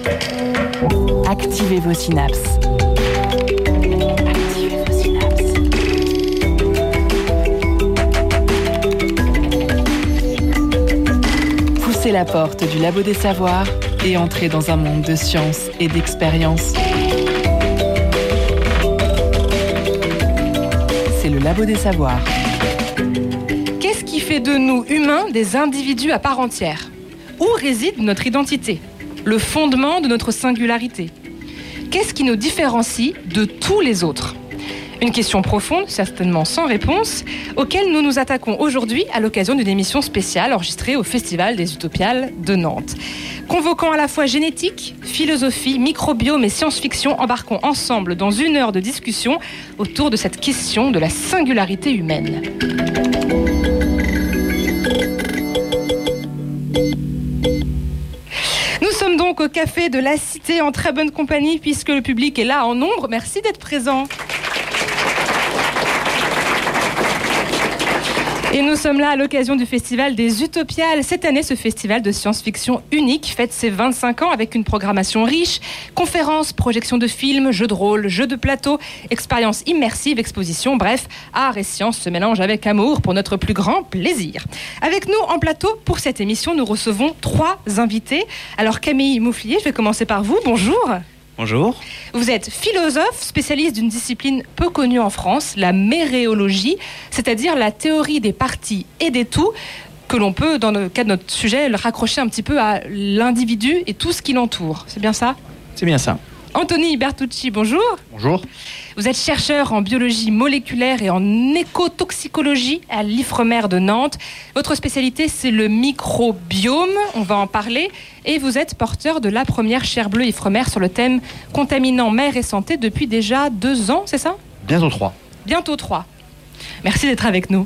Activez vos synapses. Activez vos synapses. Poussez la porte du Labo des Savoirs et entrez dans un monde de science et d'expérience. C'est le Labo des Savoirs. Qu'est-ce qui fait de nous, humains, des individus à part entière ? Où réside notre identité ? Le fondement de notre singularité ? Qu'est-ce qui nous différencie de tous les autres ? Une question profonde, certainement sans réponse, auquel nous nous attaquons aujourd'hui à l'occasion d'une émission spéciale enregistrée au Festival des Utopiales de Nantes. Convoquant à la fois génétique, philosophie, microbiome et science-fiction, embarquons ensemble dans 1 heure de discussion autour de cette question de la singularité humaine. Nous sommes donc au Café de la Cité en très bonne compagnie puisque le public est là en nombre. Merci d'être présent. Et nous sommes là à l'occasion du Festival des Utopiales. Cette année, ce festival de science-fiction unique fête ses 25 ans avec une programmation riche, conférences, projections de films, jeux de rôle, jeux de plateau, expériences immersives, expositions, bref, art et science se mélangent avec amour pour notre plus grand plaisir. Avec nous en plateau, pour cette émission, nous recevons 3 invités. Alors Camille Moufflier, je vais commencer par vous. Bonjour. Bonjour. Vous êtes philosophe, spécialiste d'une discipline peu connue en France, la méréologie, c'est-à-dire la théorie des parties et des tout, que l'on peut, dans le cas de notre sujet, le raccrocher un petit peu à l'individu et tout ce qui l'entoure. C'est bien ça ? C'est bien ça. Anthony Bertucci, bonjour. Bonjour. Vous êtes chercheur en biologie moléculaire et en écotoxicologie à l'Ifremer de Nantes. Votre spécialité, c'est le microbiome, on va en parler. Et vous êtes porteur de la première chaire bleue Ifremer sur le thème contaminants, mer et santé depuis déjà 2 ans, c'est ça ? Bientôt 3. Bientôt 3. Merci d'être avec nous.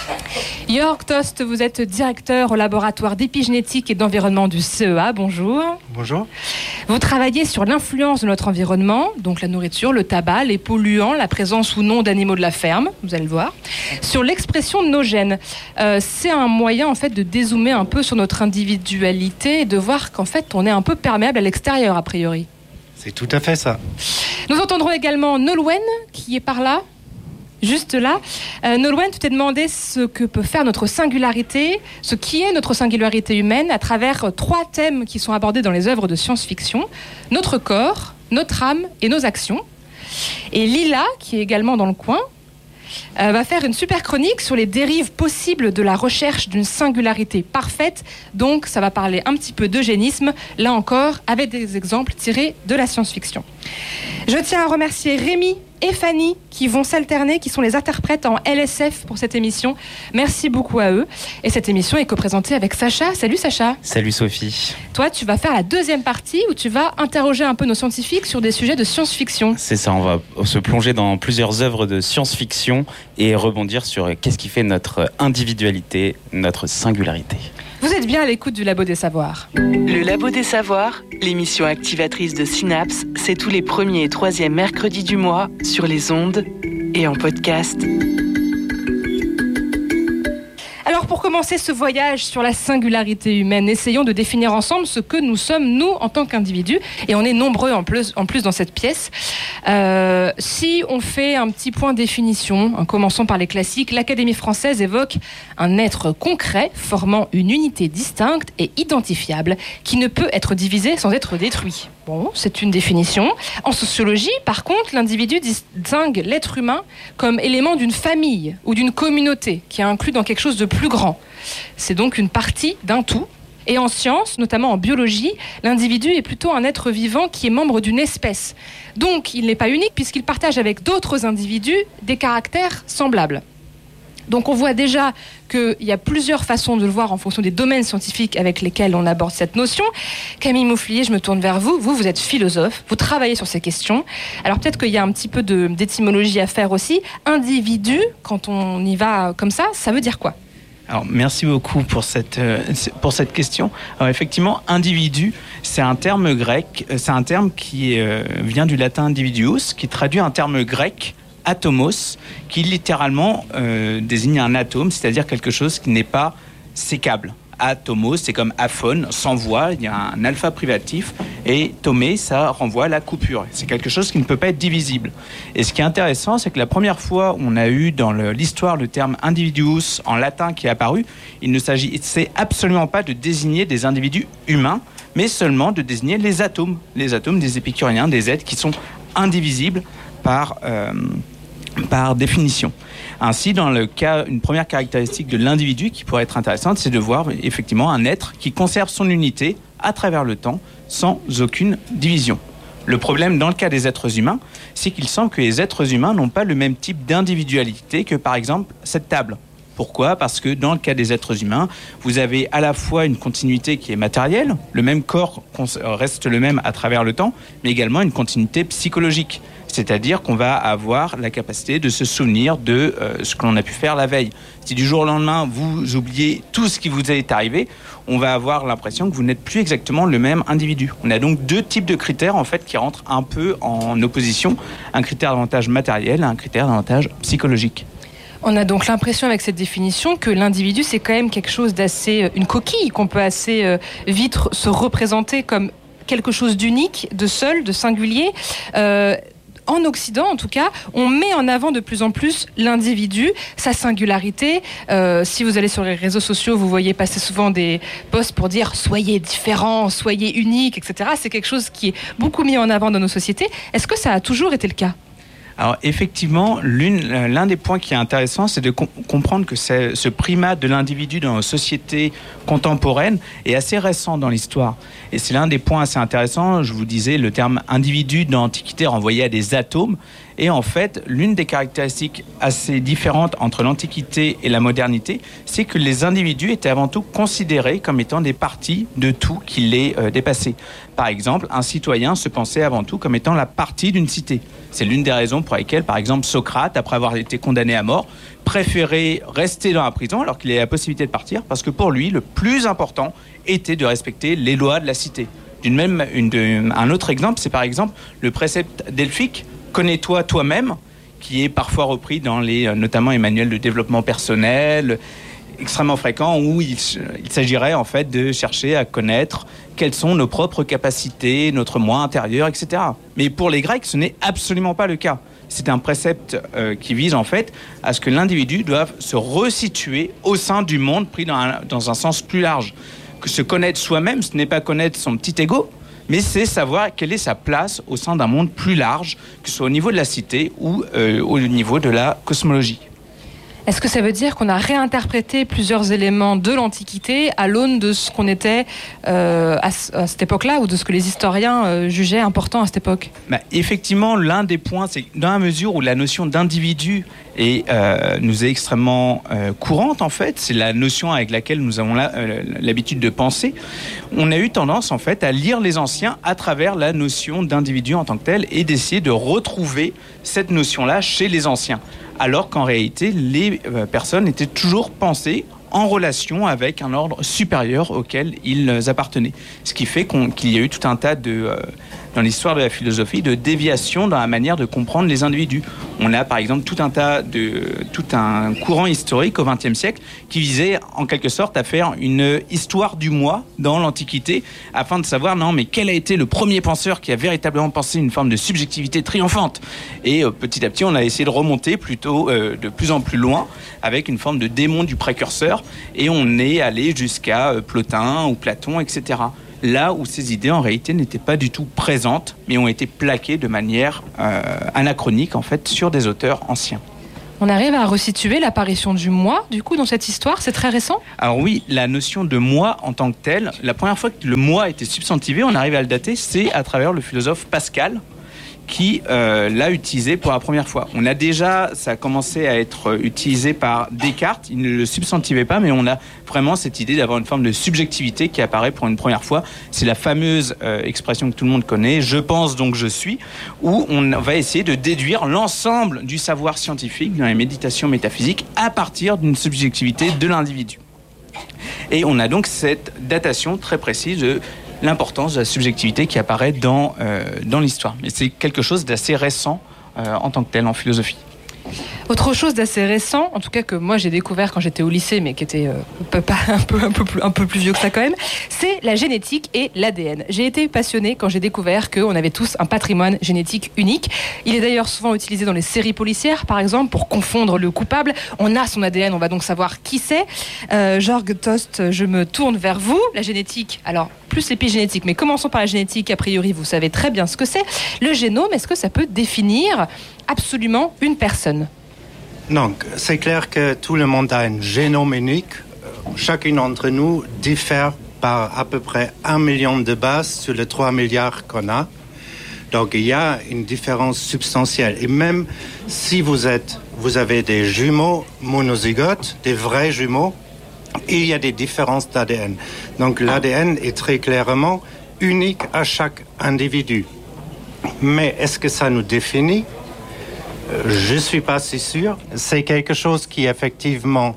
Jörg Tost, vous êtes directeur au laboratoire d'épigénétique et d'environnement du CEA. Bonjour. Bonjour. Vous travaillez sur l'influence de notre environnement, donc la nourriture, le tabac, les polluants, la présence ou non d'animaux de la ferme, vous allez le voir, sur l'expression de nos gènes. C'est un moyen en fait de dézoomer un peu sur notre individualité et de voir qu'en fait on est un peu perméable à l'extérieur a priori. C'est tout à fait ça. Nous entendrons également Nolwenn qui est par là. Juste là, Nolwenn, tu t'es demandé ce que peut faire notre singularité, ce qui est notre singularité humaine à travers 3 thèmes qui sont abordés dans les œuvres de science-fiction. Notre corps, notre âme et nos actions. Et Lila, qui est également dans le coin, va faire une super chronique sur les dérives possibles de la recherche d'une singularité parfaite. Donc, ça va parler un petit peu d'eugénisme, là encore, avec des exemples tirés de la science-fiction. Je tiens à remercier Rémi et Fanny qui vont s'alterner, qui sont les interprètes en LSF pour cette émission. Merci beaucoup à eux. Et cette émission est co-présentée avec Sacha. Salut Sacha. Salut Sophie. Toi, tu vas faire la 2e partie où tu vas interroger un peu nos scientifiques sur des sujets de science-fiction. C'est ça, on va se plonger dans plusieurs œuvres de science-fiction et rebondir sur qu'est-ce qui fait notre individualité, notre singularité. Vous êtes bien à l'écoute du Labo des Savoirs. Le Labo des Savoirs, l'émission activatrice de Synapse, c'est tous les 1er et 3e mercredis du mois sur les ondes et en podcast. Alors pour commencer ce voyage sur la singularité humaine, essayons de définir ensemble ce que nous sommes, nous, en tant qu'individus. Et on est nombreux en plus dans cette pièce. Si on fait un petit point définition, en commençant par les classiques, l'Académie française évoque un être concret formant une unité distincte et identifiable qui ne peut être divisé sans être détruit. Bon, c'est une définition. En sociologie, par contre, l'individu distingue l'être humain comme élément d'une famille ou d'une communauté qui est inclus dans quelque chose de plus grand. C'est donc une partie d'un tout. Et en sciences, notamment en biologie, l'individu est plutôt un être vivant qui est membre d'une espèce. Donc, il n'est pas unique puisqu'il partage avec d'autres individus des caractères semblables. Donc on voit déjà qu'il y a plusieurs façons de le voir en fonction des domaines scientifiques avec lesquels on aborde cette notion. Camille Moufflier, je me tourne vers vous. Vous êtes philosophe, vous travaillez sur ces questions. Alors peut-être qu'il y a un petit peu d'étymologie à faire aussi. Individu, quand on y va comme ça veut dire quoi ? Alors, merci beaucoup pour cette question. Alors, effectivement, individu, c'est un terme grec, c'est un terme qui vient du latin individuus, qui traduit un terme grec, atomos, qui littéralement désigne un atome, c'est-à-dire quelque chose qui n'est pas sécable. atomos, c'est comme aphone, sans voix, il y a un alpha privatif, et tomé, ça renvoie à la coupure. C'est quelque chose qui ne peut pas être divisible. Et ce qui est intéressant, c'est que la première fois on a eu dans l'histoire le terme individuus en latin qui est apparu, il ne s'agissait absolument pas de désigner des individus humains, mais seulement de désigner les atomes des épicuriens, des êtres qui sont indivisibles par définition. Ainsi, dans le cas, une première caractéristique de l'individu qui pourrait être intéressante, c'est de voir effectivement un être qui conserve son unité à travers le temps sans aucune division. Le problème dans le cas des êtres humains, c'est qu'il semble que les êtres humains n'ont pas le même type d'individualité que par exemple cette table. Pourquoi ? Parce que dans le cas des êtres humains, vous avez à la fois une continuité qui est matérielle, le même corps reste le même à travers le temps, mais également une continuité psychologique. C'est-à-dire qu'on va avoir la capacité de se souvenir de ce que l'on a pu faire la veille. Si du jour au lendemain, vous oubliez tout ce qui vous est arrivé, on va avoir l'impression que vous n'êtes plus exactement le même individu. On a donc deux types de critères en fait, qui rentrent un peu en opposition. Un critère davantage matériel et un critère davantage psychologique. On a donc l'impression avec cette définition que l'individu, c'est quand même quelque chose d'assez... une coquille qu'on peut assez vite se représenter comme quelque chose d'unique, de seul, de singulier. En Occident, en tout cas, on met en avant de plus en plus l'individu, sa singularité. Si vous allez sur les réseaux sociaux, vous voyez passer souvent des posts pour dire « soyez différents, soyez uniques », etc. C'est quelque chose qui est beaucoup mis en avant dans nos sociétés. Est-ce que ça a toujours été le cas ? Alors effectivement, l'un des points qui est intéressant, c'est de comprendre que ce primat de l'individu dans nos sociétés contemporaines est assez récent dans l'histoire. Et c'est l'un des points assez intéressants. Je vous disais, le terme individu dans l'Antiquité renvoyait à des atomes. Et en fait, l'une des caractéristiques assez différentes entre l'Antiquité et la modernité, c'est que les individus étaient avant tout considérés comme étant des parties de tout qui les dépassait. Par exemple, un citoyen se pensait avant tout comme étant la partie d'une cité. C'est l'une des raisons pour lesquelles, par exemple, Socrate, après avoir été condamné à mort, préférait rester dans la prison alors qu'il avait la possibilité de partir, parce que pour lui, le plus important était de respecter les lois de la cité. Un autre exemple, c'est par exemple le précepte delphique, connais-toi toi-même, qui est parfois repris dans notamment les manuels de développement personnel, extrêmement fréquent, où il s'agirait en fait de chercher à connaître quelles sont nos propres capacités, notre moi intérieur, etc. Mais pour les Grecs, ce n'est absolument pas le cas. C'est un précepte qui vise en fait à ce que l'individu doive se resituer au sein du monde pris dans un sens plus large. Que se connaître soi-même, ce n'est pas connaître son petit ego, mais c'est savoir quelle est sa place au sein d'un monde plus large, que ce soit au niveau de la cité ou au niveau de la cosmologie. Est-ce que ça veut dire qu'on a réinterprété plusieurs éléments de l'Antiquité à l'aune de ce qu'on était à cette époque-là, ou de ce que les historiens jugeaient important à cette époque ? Effectivement, l'un des points, c'est dans la mesure où la notion d'individu nous est extrêmement courante, en fait, c'est la notion avec laquelle nous avons l'habitude de penser, on a eu tendance en fait à lire les anciens à travers la notion d'individu en tant que tel et d'essayer de retrouver cette notion-là chez les anciens. Alors qu'en réalité, les personnes étaient toujours pensées en relation avec un ordre supérieur auquel ils appartenaient. Ce qui fait qu'il y a eu tout un tas dans l'histoire de la philosophie, de déviations dans la manière de comprendre les individus. On a par exemple tout un courant historique au XXe siècle qui visait en quelque sorte à faire une histoire du moi dans l'Antiquité afin de savoir mais quel a été le premier penseur qui a véritablement pensé une forme de subjectivité triomphante. Et petit à petit, on a essayé de remonter plutôt de plus en plus loin avec une forme de démon du précurseur et on est allé jusqu'à Plotin ou Platon, etc. Là où ces idées en réalité n'étaient pas du tout présentes, mais ont été plaquées de manière anachronique en fait sur des auteurs anciens. On arrive à resituer l'apparition du moi, du coup, dans cette histoire, c'est très récent ? Alors oui, la notion de moi en tant que tel, la première fois que le moi a été substantivé, on arrive à le dater, c'est à travers le philosophe Pascal, qui l'a utilisé pour la première fois. Ça a commencé à être utilisé par Descartes, il ne le substantivait pas, mais on a vraiment cette idée d'avoir une forme de subjectivité qui apparaît pour une première fois. C'est la fameuse expression que tout le monde connaît, « je pense donc je suis », où on va essayer de déduire l'ensemble du savoir scientifique dans les méditations métaphysiques à partir d'une subjectivité de l'individu. Et on a donc cette datation très précise de l'importance de la subjectivité qui apparaît dans l'histoire. Mais c'est quelque chose d'assez récent en tant que tel en philosophie. Autre chose d'assez récent, en tout cas que moi j'ai découvert quand j'étais au lycée, mais qui était un peu plus vieux que ça quand même, c'est la génétique et l'ADN. J'ai été passionnée quand j'ai découvert qu'on avait tous un patrimoine génétique unique. Il est d'ailleurs souvent utilisé dans les séries policières, par exemple, pour confondre le coupable. On a son ADN, on va donc savoir qui c'est. Jorg Tost, je me tourne vers vous. La génétique, alors plus l'épigénétique, mais commençons par la génétique. A priori, vous savez très bien ce que c'est. Le génome, est-ce que ça peut définir absolument une personne ? Donc, c'est clair que tout le monde a un génome unique. Chacune d'entre nous diffère par à peu près 1 million de bases sur les 3 milliards qu'on a. Donc, il y a une différence substantielle. Et même si vous avez des jumeaux monozygotes, des vrais jumeaux, il y a des différences d'ADN. Donc, l'ADN est très clairement unique à chaque individu. Mais est-ce que ça nous définit ? Je ne suis pas si sûr. C'est quelque chose qui, effectivement,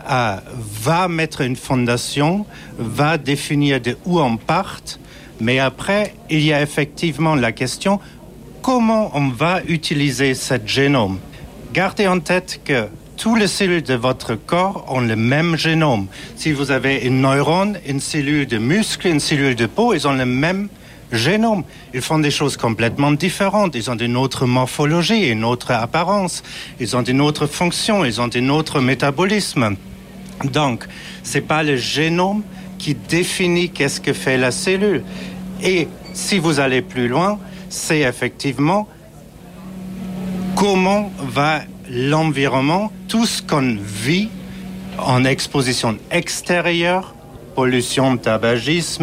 va mettre une fondation, va définir de où on part. Mais après, il y a effectivement la question, comment on va utiliser ce génome ? Gardez en tête que toutes les cellules de votre corps ont le même génome. Si vous avez un neurone, une cellule de muscle, une cellule de peau, ils ont le même génome. Ils font des choses complètement différentes. Ils ont une autre morphologie, une autre apparence. Ils ont une autre fonction, ils ont un autre métabolisme. Donc, c'est pas le génome qui définit qu'est-ce que fait la cellule. Et si vous allez plus loin, c'est effectivement comment va l'environnement, tout ce qu'on vit en exposition extérieure, pollution, tabagisme,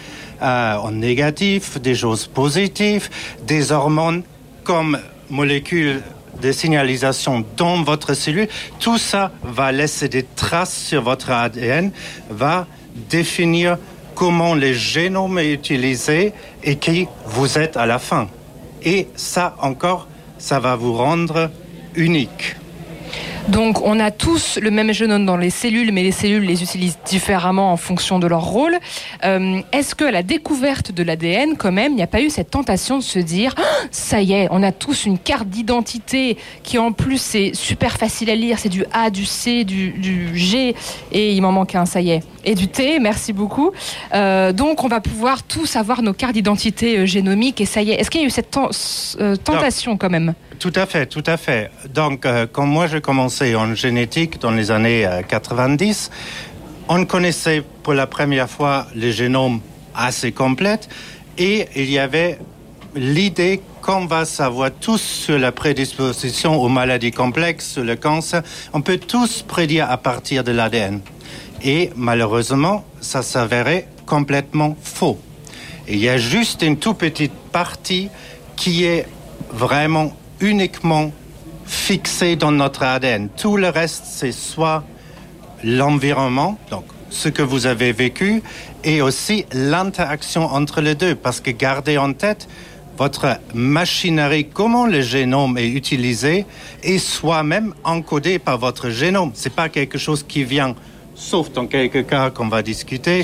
en négatif, des choses positives, des hormones comme molécules de signalisation dans votre cellule, tout ça va laisser des traces sur votre ADN, va définir comment le génome est utilisé et qui vous êtes à la fin. Et ça encore, ça va vous rendre unique. Donc on a tous le même génome dans les cellules, mais les cellules les utilisent différemment en fonction de leur rôle. Est-ce qu'à la découverte de l'ADN, quand même, il n'y a pas eu cette tentation de se dire « ça y est, on a tous une carte d'identité qui en plus est super facile à lire, c'est du A, du C, du G, et il m'en manque un, ça y est, et du T, merci beaucoup. Donc on va pouvoir tous avoir nos cartes d'identité génomiques, et ça y est. Est-ce qu'il y a eu cette tentation quand même ? Tout à fait, tout à fait. Donc, quand moi j'ai commencé en génétique dans les années 90, on connaissait pour la première fois les génomes assez complètes et il y avait l'idée qu'on va savoir tous sur la prédisposition aux maladies complexes, sur le cancer. On peut tous prédire à partir de l'ADN. Et malheureusement, ça s'avérait complètement faux. Et il y a juste une toute petite partie qui est vraiment uniquement fixé dans notre ADN. Tout le reste, c'est soit l'environnement, donc ce que vous avez vécu, et aussi l'interaction entre les deux. Parce que gardez en tête, votre machinerie, comment le génome est utilisé, est soi-même encodé par votre génome. C'est pas quelque chose qui vient, sauf dans quelques cas qu'on va discuter,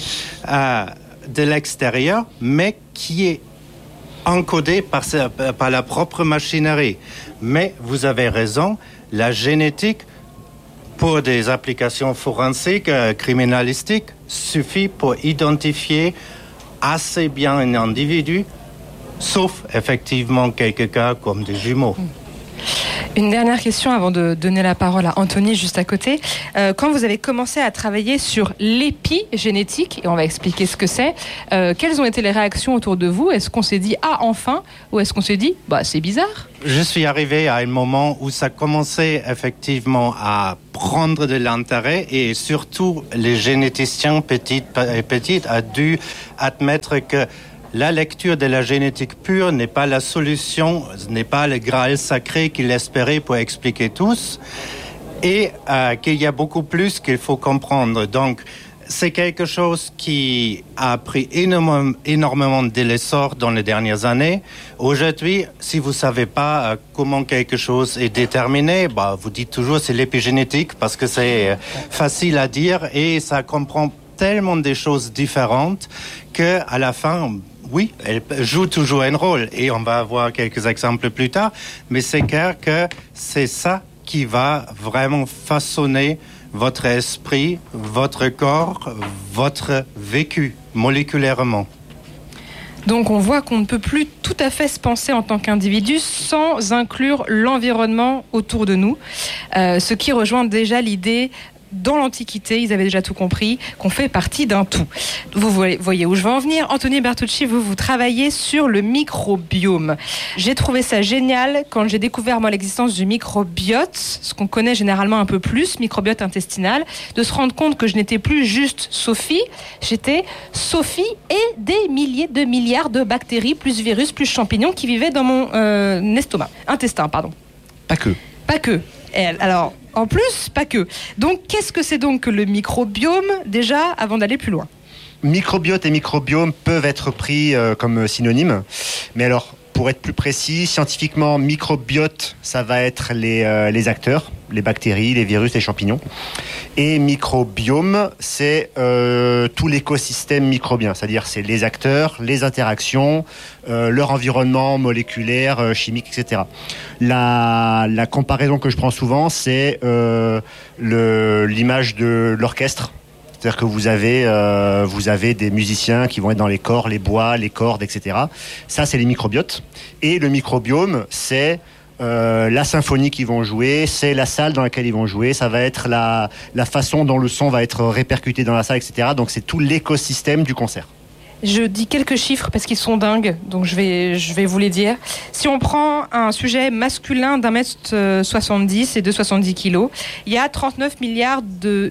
de l'extérieur, mais qui est encodé par la propre machinerie. Mais vous avez raison, la génétique, pour des applications forensiques, criminalistiques, suffit pour identifier assez bien un individu, sauf effectivement quelques cas comme des jumeaux. Une dernière question avant de donner la parole à Anthony juste à côté. Quand vous avez commencé à travailler sur l'épigénétique, et on va expliquer ce que c'est, quelles ont été les réactions autour de vous ? Est-ce qu'on s'est dit « Ah, enfin » ou est-ce qu'on s'est dit « Bah, c'est bizarre » ? Je suis arrivé à un moment où ça commençait effectivement à prendre de l'intérêt et surtout les généticiens petits ont dû admettre que la lecture de la génétique pure n'est pas la solution, n'est pas le Graal sacré qu'ils espéraient pour expliquer tous, et qu'il y a beaucoup plus qu'il faut comprendre. Donc, c'est quelque chose qui a pris énormément de l'essor dans les dernières années. Aujourd'hui, si vous ne savez pas comment quelque chose est déterminé, vous dites toujours c'est l'épigénétique parce que c'est facile à dire et ça comprend tellement de choses différentes qu'à la fin, oui, elle joue toujours un rôle et on va avoir quelques exemples plus tard, mais c'est clair que c'est ça qui va vraiment façonner votre esprit, votre corps, votre vécu moléculairement. Donc on voit qu'on ne peut plus tout à fait se penser en tant qu'individu sans inclure l'environnement autour de nous, ce qui rejoint déjà l'idée. Dans l'Antiquité, ils avaient déjà tout compris, qu'on fait partie d'un tout. Vous voyez où je veux en venir. Anthony Bertucci, vous travaillez sur le microbiome. J'ai trouvé ça génial quand j'ai découvert, moi, l'existence du microbiote, ce qu'on connaît généralement un peu plus, microbiote intestinal, de se rendre compte que je n'étais plus juste Sophie, j'étais Sophie et des milliers de milliards de bactéries, plus virus, plus champignons qui vivaient dans mon intestin. Pas que. Alors, en plus, pas que. Donc, qu'est-ce que c'est donc que le microbiome, déjà, avant d'aller plus loin ? Microbiote et microbiome peuvent être pris comme synonymes. Mais alors, pour être plus précis, scientifiquement, microbiote, ça va être les acteurs, les bactéries, les virus, les champignons. Et microbiome, c'est tout l'écosystème microbien. C'est-à-dire, c'est les acteurs, les interactions, leur environnement moléculaire, chimique, etc. La comparaison que je prends souvent, c'est l'image de l'orchestre. C'est-à-dire que vous avez des musiciens qui vont être dans les corps, les bois, les cordes, etc. Ça, c'est les microbiotes. Et le microbiome, c'est la symphonie qu'ils vont jouer, c'est la salle dans laquelle ils vont jouer, ça va être la façon dont le son va être répercuté dans la salle, etc. Donc, c'est tout l'écosystème du concert. Je dis quelques chiffres parce qu'ils sont dingues, donc je vais vous les dire. Si on prend un sujet masculin d'1m70 et de 70 kg, il y a 39 milliards de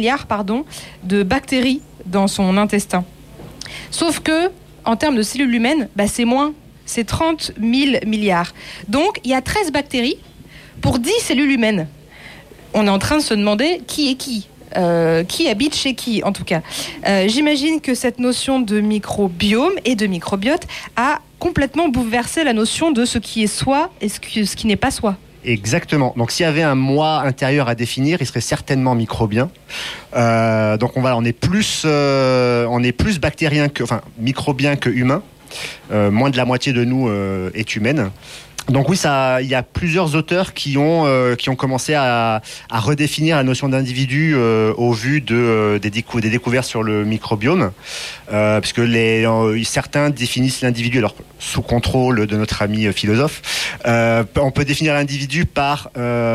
bactéries dans son intestin. Sauf que, en termes de cellules humaines, c'est moins, c'est 30 000 milliards. Donc, il y a 13 bactéries pour 10 cellules humaines. On est en train de se demander qui est qui. Qui habite chez qui, en tout cas. J'imagine que cette notion de microbiome et de microbiote a complètement bouleversé la notion de ce qui est soi et ce qui n'est pas soi. Exactement. Donc, s'il y avait un moi intérieur à définir, il serait certainement microbien. Donc, on est plus bactérien microbien que humain. Moins de la moitié de nous est humaine. Donc oui, il y a plusieurs auteurs qui ont commencé à redéfinir la notion d'individu au vu des découvertes sur le microbiome, puisque certains définissent l'individu, alors sous contrôle de notre ami philosophe. On peut définir l'individu par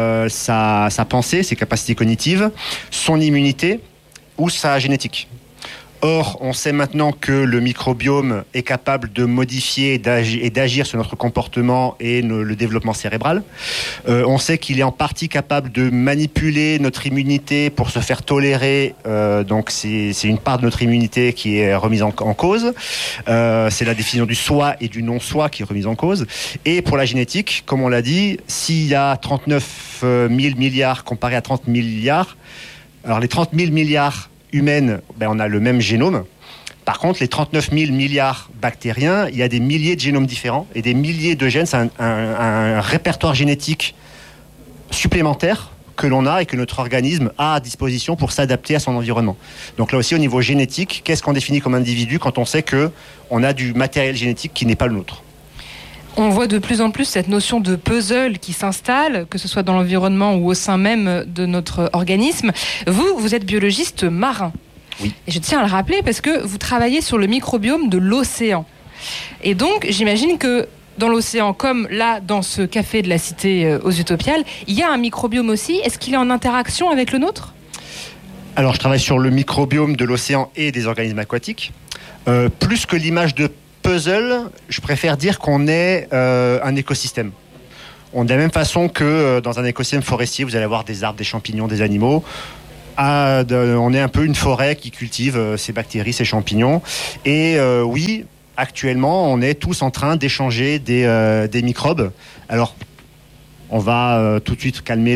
sa pensée, ses capacités cognitives, son immunité ou sa génétique. Or, on sait maintenant que le microbiome est capable de modifier et d'agir sur notre comportement et le développement cérébral. On sait qu'il est en partie capable de manipuler notre immunité pour se faire tolérer. Donc, c'est une part de notre immunité qui est remise en cause. C'est la définition du soi et du non-soi qui est remise en cause. Et pour la génétique, comme on l'a dit, s'il y a 39 000 milliards comparé à 30 milliards, alors les 30 000 milliards humaines, on a le même génome. Par contre, les 39 000 milliards bactériens, il y a des milliers de génomes différents et des milliers de gènes. C'est un répertoire génétique supplémentaire que l'on a et que notre organisme a à disposition pour s'adapter à son environnement. Donc là aussi, au niveau génétique, qu'est-ce qu'on définit comme individu quand on sait qu'on a du matériel génétique qui n'est pas le nôtre ? On voit de plus en plus cette notion de puzzle qui s'installe, que ce soit dans l'environnement ou au sein même de notre organisme. Vous êtes biologiste marin. Oui. Et je tiens à le rappeler parce que vous travaillez sur le microbiome de l'océan. Et donc, j'imagine que dans l'océan, comme là, dans ce café de la cité aux Utopiales, il y a un microbiome aussi. Est-ce qu'il est en interaction avec le nôtre ? Alors, je travaille sur le microbiome de l'océan et des organismes aquatiques. Plus que l'image de puzzle, je préfère dire qu'on est un écosystème. De la même façon que dans un écosystème forestier, vous allez avoir des arbres, des champignons, des animaux. On est un peu une forêt qui cultive ces bactéries, ces champignons. Et oui, actuellement, on est tous en train d'échanger des microbes. Alors, on va tout de suite calmer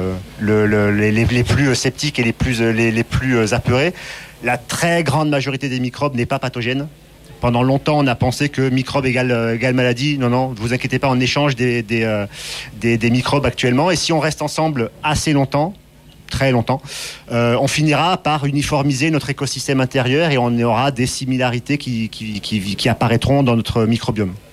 les plus sceptiques et les plus apeurés. La très grande majorité des microbes n'est pas pathogène. Pendant longtemps, on a pensé que microbe égale maladie. Non, ne vous inquiétez pas, on échange des microbes actuellement. Et si on reste ensemble assez longtemps, très longtemps, on finira par uniformiser notre écosystème intérieur et on aura des similarités qui apparaîtront dans notre microbiome.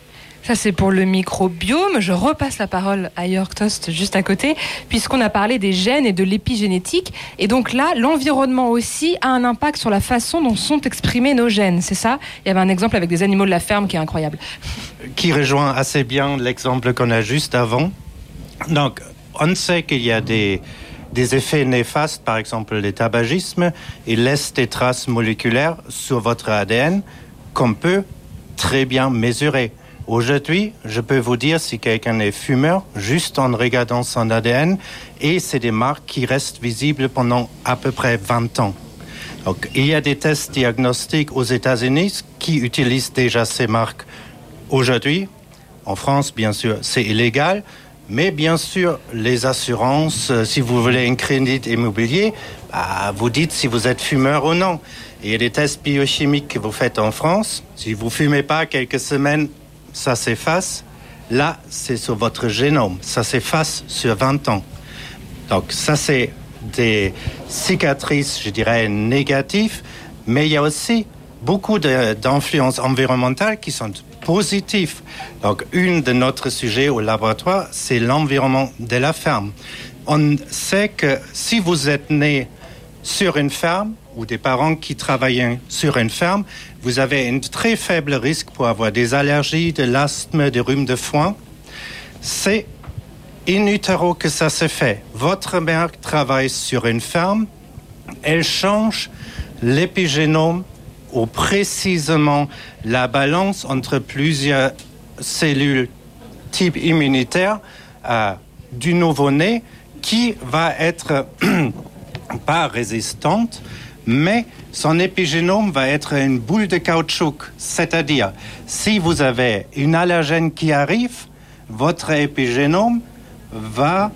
Ça, c'est pour le microbiome. Je repasse la parole à Jörg Tost, juste à côté, puisqu'on a parlé des gènes et de l'épigénétique. Et donc là, l'environnement aussi a un impact sur la façon dont sont exprimés nos gènes, c'est ça? Il y avait un exemple avec des animaux de la ferme qui est incroyable. Qui rejoint assez bien l'exemple qu'on a juste avant. Donc, on sait qu'il y a des effets néfastes, par exemple le tabagisme, il laisse des traces moléculaires sur votre ADN qu'on peut très bien mesurer. Aujourd'hui, je peux vous dire si quelqu'un est fumeur juste en regardant son ADN et c'est des marques qui restent visibles pendant à peu près 20 ans. Donc, il y a des tests diagnostiques aux États-Unis qui utilisent déjà ces marques aujourd'hui. En France, bien sûr, c'est illégal. Mais bien sûr, les assurances, si vous voulez un crédit immobilier, vous dites si vous êtes fumeur ou non. Il y a des tests biochimiques que vous faites en France. Si vous ne fumez pas quelques semaines, ça s'efface. Là, c'est sur votre génome. Ça s'efface sur 20 ans. Donc ça, c'est des cicatrices, je dirais, négatives. Mais il y a aussi beaucoup d'influences environnementales qui sont positives. Donc, une de notre sujets au laboratoire, c'est l'environnement de la ferme. On sait que si vous êtes né sur une ferme ou des parents qui travaillent sur une ferme, vous avez un très faible risque pour avoir des allergies, de l'asthme, des rhumes de foin. C'est in utero que ça se fait. Votre mère travaille sur une ferme, elle change l'épigénome ou précisément la balance entre plusieurs cellules type immunitaire du nouveau-né qui va être pas résistante, mais son épigénome va être une boule de caoutchouc. C'est-à-dire, si vous avez une allergène qui arrive, votre épigénome va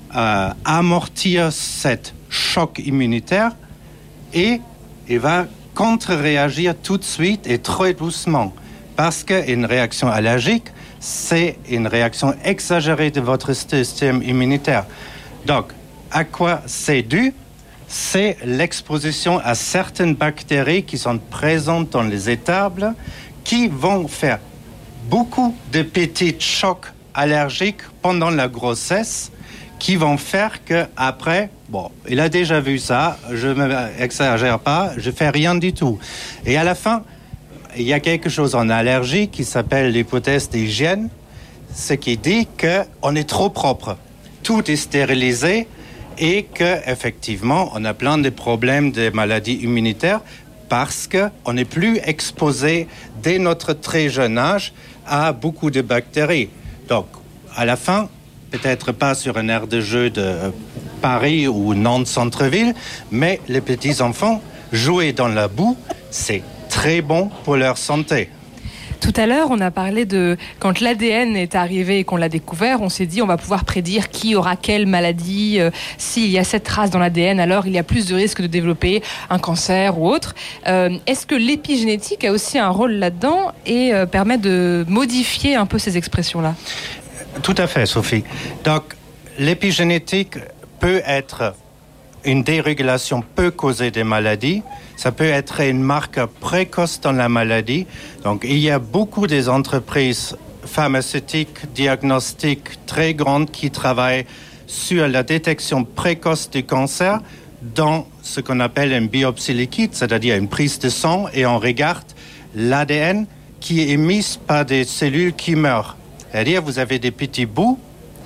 amortir cet choc immunitaire et il va contre-réagir tout de suite et très doucement. Parce qu'une réaction allergique, c'est une réaction exagérée de votre système immunitaire. Donc, à quoi c'est dû? C'est l'exposition à certaines bactéries qui sont présentes dans les étables, qui vont faire beaucoup de petits chocs allergiques pendant la grossesse, qui vont faire qu'après, bon, il a déjà vu ça, je ne m'exagère pas, je ne fais rien du tout. Et à la fin, il y a quelque chose en allergie qui s'appelle l'hypothèse d'hygiène, ce qui dit qu'on est trop propre. Tout est stérilisé et qu'effectivement, on a plein de problèmes de maladies immunitaires parce qu'on n'est plus exposé dès notre très jeune âge à beaucoup de bactéries. Donc, à la fin, peut-être pas sur un aire de jeu de Paris ou Nantes centre-ville, mais les petits-enfants, jouer dans la boue, c'est très bon pour leur santé. Tout à l'heure, on a parlé de quand l'ADN est arrivé et qu'on l'a découvert, on s'est dit on va pouvoir prédire qui aura quelle maladie. S'il y a cette trace dans l'ADN, alors il y a plus de risques de développer un cancer ou autre. Est-ce que l'épigénétique a aussi un rôle là-dedans et permet de modifier un peu ces expressions-là? Tout à fait, Sophie. Donc, l'épigénétique peut être une dérégulation, peut causer des maladies. Ça peut être une marque précoce dans la maladie. Donc, il y a beaucoup des entreprises pharmaceutiques, diagnostiques très grandes qui travaillent sur la détection précoce du cancer dans ce qu'on appelle une biopsie liquide, c'est-à-dire une prise de sang et on regarde l'ADN qui est émis par des cellules qui meurent. C'est-à-dire vous avez des petits bouts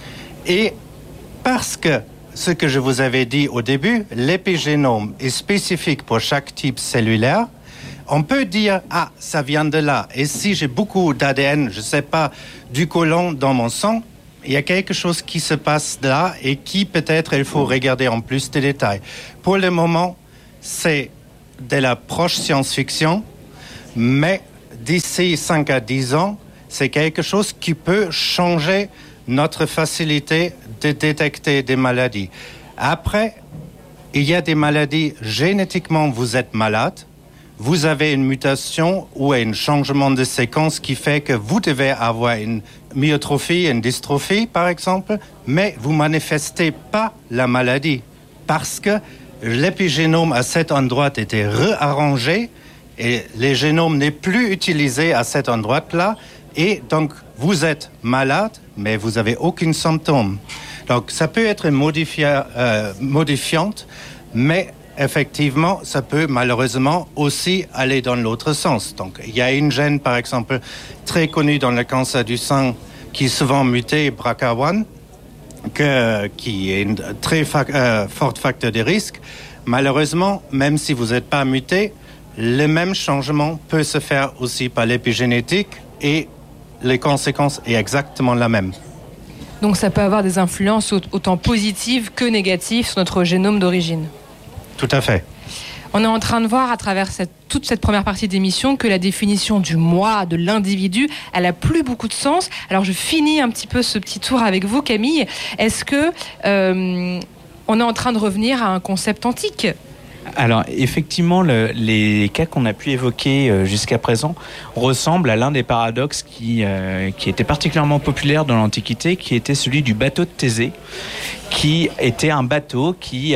et parce que ce que je vous avais dit au début, l'épigénome est spécifique pour chaque type cellulaire, on peut dire, ça vient de là. Et si j'ai beaucoup d'ADN, je ne sais pas, du côlon dans mon sang, il y a quelque chose qui se passe là et qui peut-être il faut regarder en plus de détails. Pour le moment, c'est de la proche science-fiction, mais d'ici 5 à 10 ans, c'est quelque chose qui peut changer notre facilité de détecter des maladies. Après, il y a des maladies, génétiquement, vous êtes malade, vous avez une mutation ou un changement de séquence qui fait que vous devez avoir une myotrophie, une dystrophie, par exemple, mais vous manifestez pas la maladie parce que l'épigénome à cet endroit était réarrangé et le génome n'est plus utilisé à cet endroit-là et donc vous êtes malade, mais vous n'avez aucun symptôme. Donc, ça peut être modifiante, mais effectivement, ça peut malheureusement aussi aller dans l'autre sens. Donc, il y a une gène, par exemple, très connue dans le cancer du sein, qui est souvent mutée, BRCA1, qui est un très fort facteur de risque. Malheureusement, même si vous n'êtes pas muté, le même changement peut se faire aussi par l'épigénétique et les conséquences est exactement la même. Donc ça peut avoir des influences autant positives que négatives sur notre génome d'origine. Tout à fait. On est en train de voir à travers toute cette première partie d'émission que la définition du moi, de l'individu, elle a plus beaucoup de sens. Alors je finis un petit peu ce petit tour avec vous, Camille. Est-ce que on est en train de revenir à un concept antique ? Alors effectivement, les cas qu'on a pu évoquer jusqu'à présent ressemblent à l'un des paradoxes qui était particulièrement populaire dans l'Antiquité, qui était celui du bateau de Thésée, qui était un bateau qui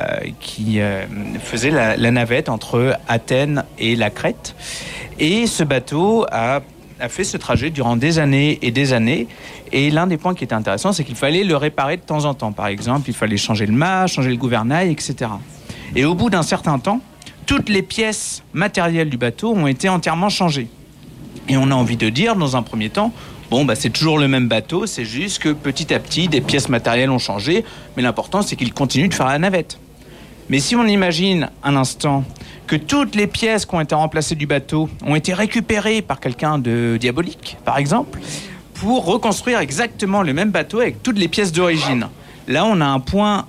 faisait la navette entre Athènes et la Crète. Et ce bateau a fait ce trajet durant des années et des années. Et l'un des points qui était intéressant, c'est qu'il fallait le réparer de temps en temps. Par exemple, il fallait changer le mât, changer le gouvernail, etc. Et au bout d'un certain temps, toutes les pièces matérielles du bateau ont été entièrement changées. Et on a envie de dire, dans un premier temps, c'est toujours le même bateau, c'est juste que petit à petit, des pièces matérielles ont changé, mais l'important, c'est qu'il continue de faire la navette. Mais si on imagine un instant que toutes les pièces qui ont été remplacées du bateau ont été récupérées par quelqu'un de diabolique, par exemple, pour reconstruire exactement le même bateau avec toutes les pièces d'origine. Là, on a un point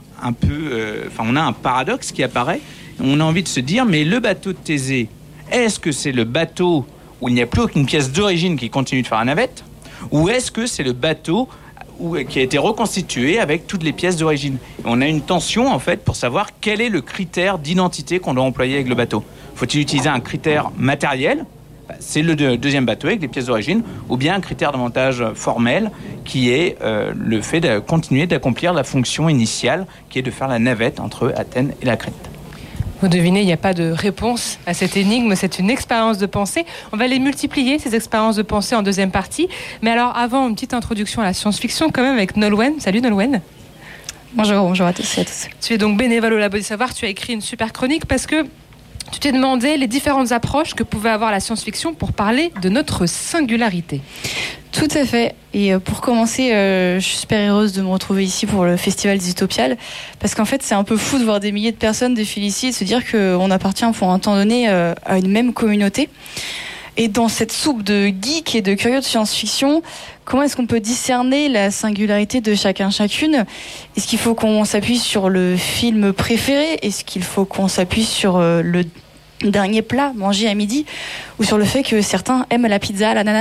on a un paradoxe qui apparaît. On a envie de se dire, mais le bateau de Thésée, est-ce que c'est le bateau où il n'y a plus aucune pièce d'origine qui continue de faire la navette ? Ou est-ce que c'est le bateau qui a été reconstitué avec toutes les pièces d'origine ? On a une tension, en fait, pour savoir quel est le critère d'identité qu'on doit employer avec le bateau. Faut-il utiliser un critère matériel ? C'est le deuxième bateau avec les pièces d'origine, ou bien un critère davantage formel qui est le fait de continuer d'accomplir la fonction initiale qui est de faire la navette entre Athènes et la Crète. Vous devinez, il n'y a pas de réponse à cette énigme, c'est une expérience de pensée. On va les multiplier, ces expériences de pensée, en deuxième partie. Mais alors avant, une petite introduction à la science-fiction quand même avec Nolwenn. Salut Nolwenn. Bonjour à tous et à tous. Tu es donc bénévole au Labo des Savoirs, tu as écrit une super chronique parce que tu t'es demandé les différentes approches que pouvait avoir la science-fiction pour parler de notre singularité. Tout à fait. Et pour commencer, je suis super heureuse de me retrouver ici pour le Festival des Utopiales, parce qu'en fait, c'est un peu fou de voir des milliers de personnes défiler ici et de se dire qu'on appartient pour un temps donné à une même communauté. Et dans cette soupe de geeks et de curieux de science-fiction, comment est-ce qu'on peut discerner la singularité de chacune ? Est-ce qu'il faut qu'on s'appuie sur le film préféré ? Est-ce qu'il faut qu'on s'appuie sur le dernier plat mangé à midi ? Ou sur le fait que certains aiment la pizza à l'ananas ?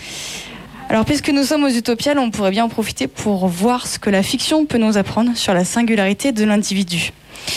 Alors, puisque nous sommes aux Utopiales, on pourrait bien en profiter pour voir ce que la fiction peut nous apprendre sur la singularité de l'individu.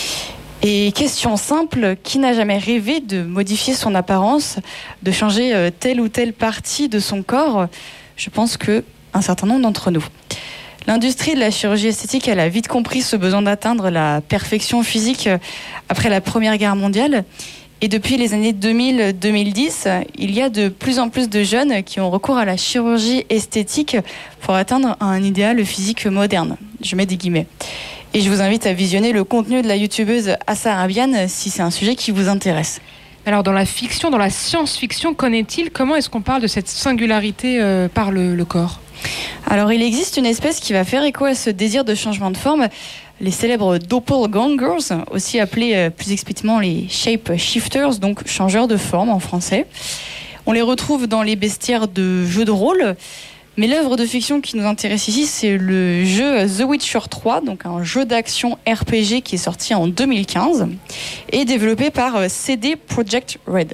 Et question simple, qui n'a jamais rêvé de modifier son apparence, de changer telle ou telle partie de son corps ? Je pense qu'un certain nombre d'entre nous. L'industrie de la chirurgie esthétique, elle a vite compris ce besoin d'atteindre la perfection physique après la Première Guerre mondiale. Et depuis les années 2000-2010, il y a de plus en plus de jeunes qui ont recours à la chirurgie esthétique pour atteindre un idéal physique moderne. Je mets des guillemets. Et je vous invite à visionner le contenu de la youtubeuse Assa Arabian si c'est un sujet qui vous intéresse. Alors dans la fiction, dans la science-fiction, qu'en est-il ? Comment est-ce qu'on parle de cette singularité par le corps ? Alors il existe une espèce qui va faire écho à ce désir de changement de forme, les célèbres doppelgangers, aussi appelés plus explicitement les shape shifters, donc changeurs de forme en français. On les retrouve dans les bestiaires de jeux de rôle. Mais l'œuvre de fiction qui nous intéresse ici, c'est le jeu The Witcher 3, donc un jeu d'action RPG qui est sorti en 2015 et développé par CD Projekt Red.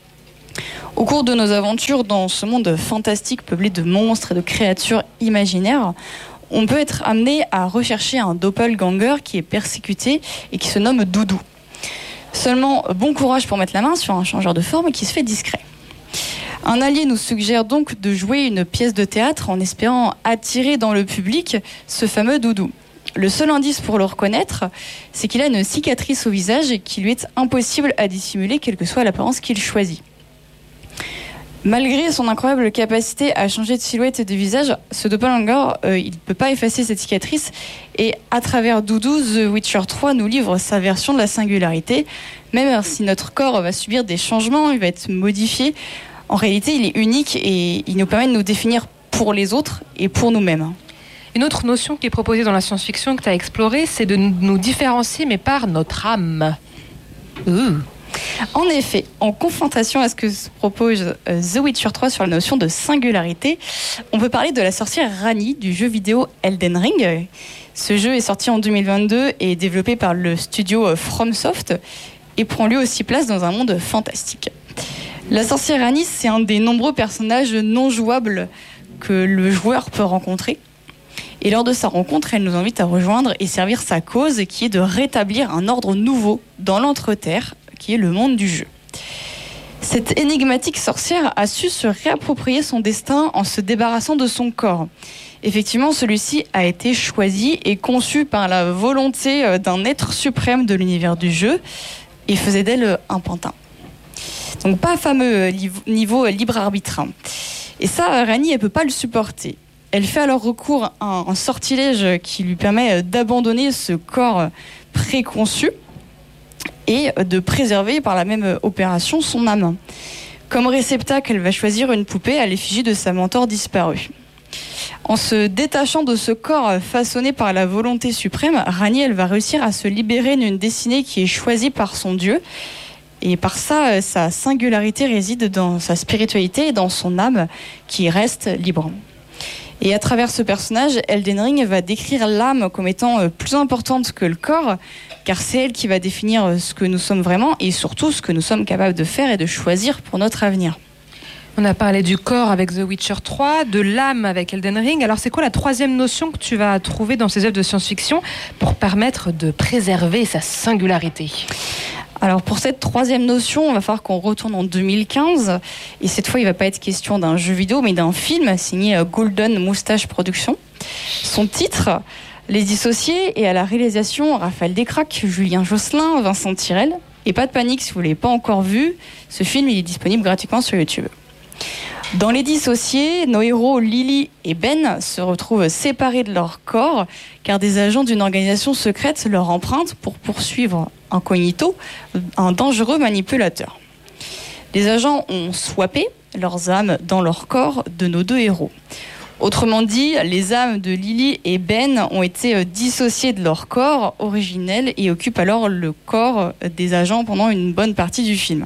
Au cours de nos aventures dans ce monde fantastique peuplé de monstres et de créatures imaginaires, on peut être amené à rechercher un doppelganger qui est persécuté et qui se nomme Doudou. Seulement, bon courage pour mettre la main sur un changeur de forme qui se fait discret. Un allié nous suggère donc de jouer une pièce de théâtre en espérant attirer dans le public ce fameux Doudou. Le seul indice pour le reconnaître, c'est qu'il a une cicatrice au visage qui lui est impossible à dissimuler, quelle que soit l'apparence qu'il choisit. Malgré son incroyable capacité à changer de silhouette et de visage, ce doppelganger, il ne peut pas effacer cette cicatrice. Et à travers Doudou, The Witcher 3 nous livre sa version de la singularité. Même si notre corps va subir des changements, il va être modifié, en réalité, il est unique et il nous permet de nous définir pour les autres et pour nous-mêmes. Une autre notion qui est proposée dans la science-fiction que tu as explorée, c'est de nous différencier, mais par notre âme. En effet, en confrontation à ce que propose The Witcher 3 sur la notion de singularité, on peut parler de la sorcière Ranni du jeu vidéo Elden Ring. Ce jeu est sorti en 2022 et est développé par le studio FromSoft et prend lui aussi place dans un monde fantastique. La sorcière Ranni, c'est un des nombreux personnages non jouables que le joueur peut rencontrer. Et lors de sa rencontre, elle nous invite à rejoindre et servir sa cause, qui est de rétablir un ordre nouveau dans l'Entre-Terre, qui est le monde du jeu. Cette énigmatique sorcière a su se réapproprier son destin en se débarrassant de son corps. Effectivement, celui-ci a été choisi et conçu par la volonté d'un être suprême de l'univers du jeu et faisait d'elle un pantin. Donc pas fameux niveau libre arbitre. Et ça, Ranni, elle peut pas le supporter. Elle fait alors recours à un sortilège qui lui permet d'abandonner ce corps préconçu et de préserver par la même opération son âme. Comme réceptacle, elle va choisir une poupée à l'effigie de sa mentor disparue. En se détachant de ce corps façonné par la volonté suprême, Ranni, elle va réussir à se libérer d'une destinée qui est choisie par son dieu. Et par ça, sa singularité réside dans sa spiritualité et dans son âme qui reste libre. Et à travers ce personnage, Elden Ring va décrire l'âme comme étant plus importante que le corps, car c'est elle qui va définir ce que nous sommes vraiment et surtout ce que nous sommes capables de faire et de choisir pour notre avenir. On a parlé du corps avec The Witcher 3, de l'âme avec Elden Ring. Alors c'est quoi la troisième notion que tu vas trouver dans ces œuvres de science-fiction pour permettre de préserver sa singularité ? Alors pour cette troisième notion, il va falloir qu'on retourne en 2015. Et cette fois, il ne va pas être question d'un jeu vidéo, mais d'un film signé Golden Moustache Productions. Son titre, Les Dissociés, et à la réalisation, Raphaël Descraques, Julien Josselin, Vincent Tirel. Et pas de panique, si vous ne l'avez pas encore vu, ce film il est disponible gratuitement sur YouTube. Dans Les Dissociés, nos héros Lily et Ben se retrouvent séparés de leur corps car des agents d'une organisation secrète leur empruntent pour poursuivre incognito un dangereux manipulateur. Les agents ont swappé leurs âmes dans leur corps de nos deux héros. Autrement dit, les âmes de Lily et Ben ont été dissociées de leur corps originel et occupent alors le corps des agents pendant une bonne partie du film.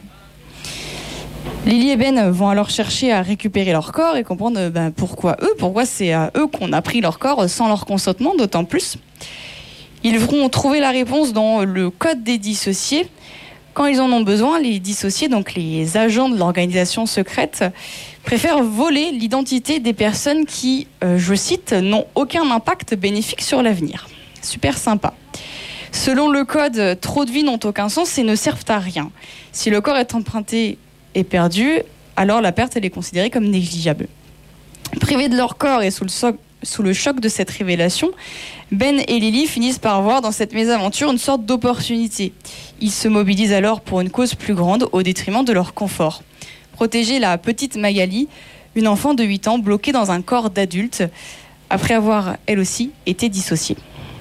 Lily et Ben vont alors chercher à récupérer leur corps et comprendre pourquoi c'est à eux qu'on a pris leur corps sans leur consentement, d'autant plus. Ils vont trouver la réponse dans le code des dissociés. Quand ils en ont besoin, les dissociés, donc les agents de l'organisation secrète, préfèrent voler l'identité des personnes qui, je cite, n'ont aucun impact bénéfique sur l'avenir. Super sympa. Selon le code, trop de vies n'ont aucun sens et ne servent à rien. Si le corps est emprunté et perdu, alors la perte elle est considérée comme négligeable. Privés de leur corps et sous le choc de cette révélation, Ben et Lily finissent par voir dans cette mésaventure une sorte d'opportunité. Ils se mobilisent alors pour une cause plus grande au détriment de leur confort. Protéger la petite Magali, une enfant de 8 ans bloquée dans un corps d'adulte, après avoir elle aussi été dissociée.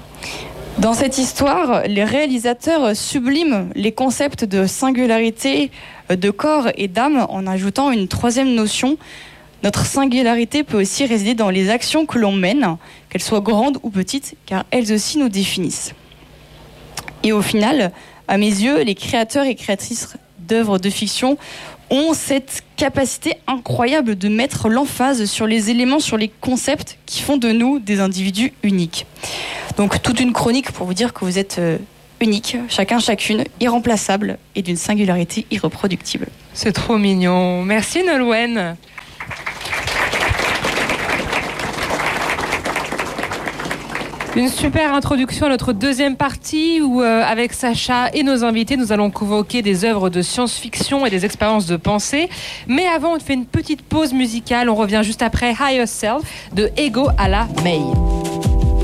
Dans cette histoire, les réalisateurs subliment les concepts de singularité, de corps et d'âme en ajoutant une troisième notion. Notre singularité peut aussi résider dans les actions que l'on mène, qu'elles soient grandes ou petites, car elles aussi nous définissent. Et au final, à mes yeux, les créateurs et créatrices d'œuvres de fiction ont cette capacité incroyable de mettre l'emphase sur les éléments, sur les concepts qui font de nous des individus uniques. Donc toute une chronique pour vous dire que vous êtes unique, chacun, chacune, irremplaçable et d'une singularité irreproductible. C'est trop mignon. Merci Nolwenn. Une super introduction à notre deuxième partie où, avec Sacha et nos invités, nous allons convoquer des œuvres de science-fiction et des expériences de pensée. Mais avant, on fait une petite pause musicale. On revient juste après Higher Self de Ego à la May.